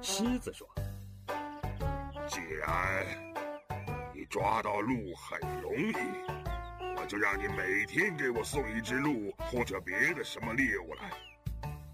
狮子说： 既然你抓到鹿很容易，我就让你每天给我送一只鹿或者别的什么猎物来。